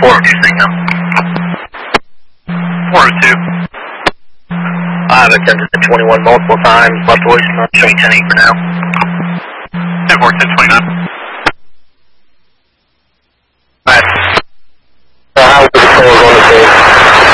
402 signal. 402. I've attempted the 21 multiple times, left voicemail, showing 10-8 for now. 10-4, 10-29.